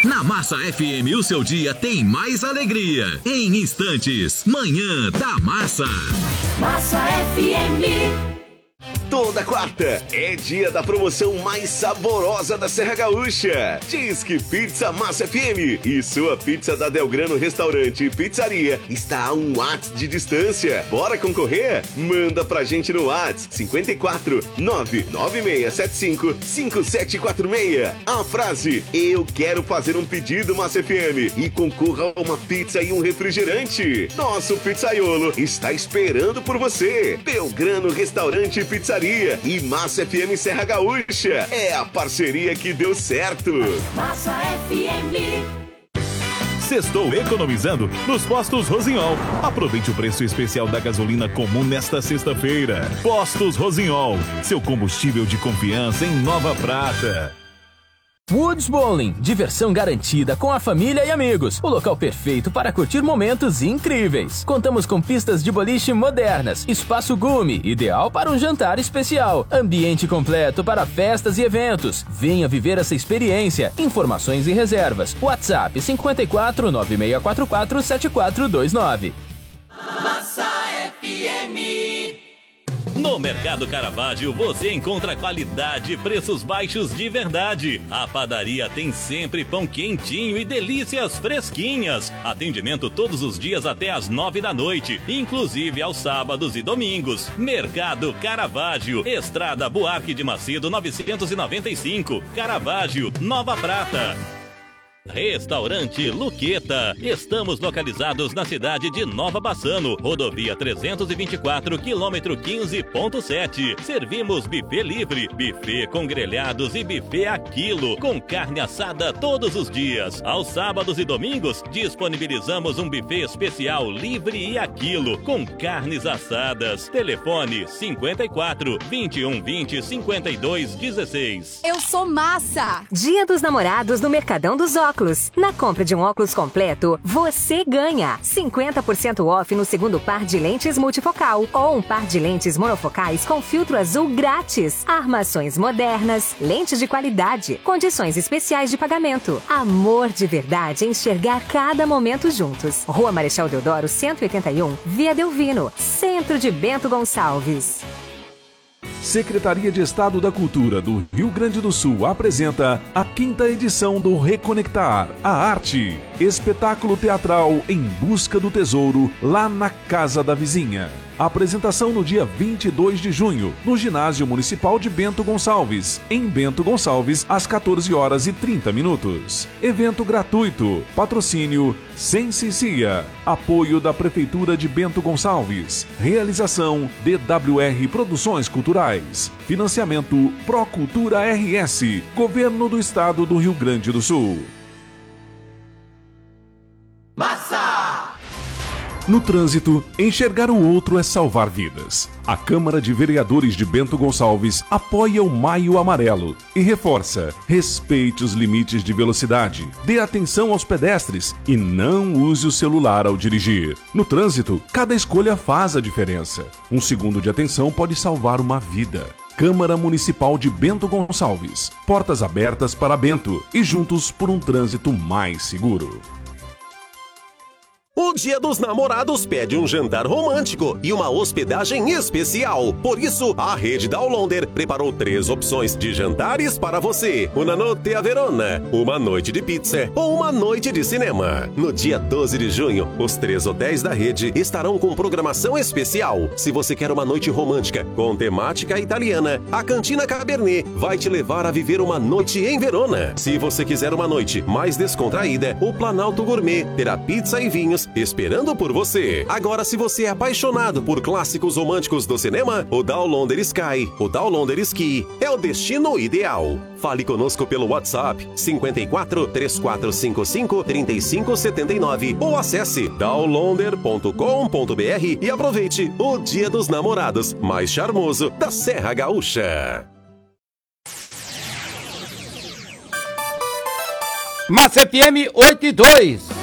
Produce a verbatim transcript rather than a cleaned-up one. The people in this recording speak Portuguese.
Na Massa F M, o seu dia tem mais alegria. Em instantes, Manhã da Massa. Massa F M. Toda quarta é dia da promoção mais saborosa da Serra Gaúcha. Disque Pizza Massa F M e sua pizza da Delgrano Restaurante e Pizzaria está a um WhatsApp de distância. Bora concorrer? Manda pra gente no WhatsApp cinco quatro nove nove seis sete cinco cinco sete quatro seis. A frase: eu quero fazer um pedido Massa F M e concorra a uma pizza e um refrigerante. Nosso pizzaiolo está esperando por você. Delgrano Restaurante e Pizzaria e Massa F M Serra Gaúcha. É a parceria que deu certo. Massa F M. Sextou economizando nos postos Rossignol. Aproveite o preço especial da gasolina comum nesta sexta-feira. Postos Rossignol, seu combustível de confiança em Nova Prata. Woods Bowling, diversão garantida com a família e amigos. O local perfeito para curtir momentos incríveis. Contamos com pistas de boliche modernas, espaço gume, ideal para um jantar especial, ambiente completo para festas e eventos. Venha viver essa experiência. Informações e reservas. WhatsApp cinco quatro nove seis quatro quatro sete quatro dois nove. Massa F M. No Mercado Caravaggio você encontra qualidade e preços baixos de verdade. A padaria tem sempre pão quentinho e delícias fresquinhas. Atendimento todos os dias até às nove da noite, inclusive aos sábados e domingos. Mercado Caravaggio, Estrada Buarque de Macedo novecentos e noventa e cinco, Caravaggio, Nova Prata. Restaurante Luqueta. Estamos localizados na cidade de Nova Bassano, rodovia trezentos e vinte e quatro, quilômetro quinze ponto sete. Servimos buffet livre, buffet com grelhados e buffet a quilo, com carne assada todos os dias. Aos sábados e domingos, disponibilizamos um buffet especial livre e a quilo, com carnes assadas. Telefone cinco quatro, vinte e um vinte, cinquenta e dois dezesseis. Eu sou Massa. Dia dos Namorados no Mercadão dos Óculos. Na compra de um óculos completo, você ganha cinquenta por cento off no segundo par de lentes multifocal ou um par de lentes monofocais com filtro azul grátis. Armações modernas, lentes de qualidade, condições especiais de pagamento. Amor de verdade, enxergar cada momento juntos. Rua Marechal Deodoro, cento e oitenta e um, Via Delvino, Centro de Bento Gonçalves. Secretaria de Estado da Cultura do Rio Grande do Sul apresenta a quinta edição do Reconectar a Arte, espetáculo teatral em busca do tesouro lá na Casa da Vizinha. Apresentação no dia vinte e dois de junho, no Ginásio Municipal de Bento Gonçalves, em Bento Gonçalves, às quatorze horas e trinta minutos. Evento gratuito. Patrocínio Sensicia. Apoio da Prefeitura de Bento Gonçalves. Realização D W R Produções Culturais. Financiamento Procultura R S. Governo do Estado do Rio Grande do Sul. Massa! No trânsito, enxergar o outro é salvar vidas. A Câmara de Vereadores de Bento Gonçalves apoia o Maio Amarelo e reforça: respeite os limites de velocidade, dê atenção aos pedestres e não use o celular ao dirigir. No trânsito, cada escolha faz a diferença. Um segundo de atenção pode salvar uma vida. Câmara Municipal de Bento Gonçalves. Portas abertas para Bento e juntos por um trânsito mais seguro. O Dia dos Namorados pede um jantar romântico e uma hospedagem especial. Por isso, a rede Dowlonder preparou três opções de jantares para você. Una notte a Verona, uma noite de pizza ou uma noite de cinema. No dia doze de junho, os três hotéis da rede estarão com programação especial. Se você quer uma noite romântica com temática italiana, a Cantina Cabernet vai te levar a viver uma noite em Verona. Se você quiser uma noite mais descontraída, o Planalto Gourmet terá pizza e vinhos esperando por você. Agora, se você é apaixonado por clássicos românticos do cinema, o Dowlonder Sky, o Dowlonder Ski é o destino ideal. Fale conosco pelo WhatsApp cinco quatro, três quatro cinco cinco, três cinco sete nove ou acesse dowlonder ponto com ponto b r e aproveite o Dia dos Namorados mais charmoso da Serra Gaúcha. Massa F M oito e dois.